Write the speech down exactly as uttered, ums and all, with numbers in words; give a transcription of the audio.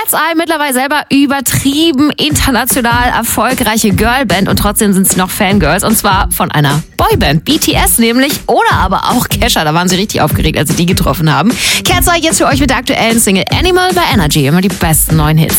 Cat's Eye mittlerweile selber übertrieben international erfolgreiche Girlband und trotzdem sind sie noch Fangirls und zwar von einer Boyband, B T S nämlich oder aber auch Kesha, da waren sie richtig aufgeregt, als sie die getroffen haben. Cat's Eye jetzt für euch mit der aktuellen Single Animal bei Energy, immer die besten neuen Hits.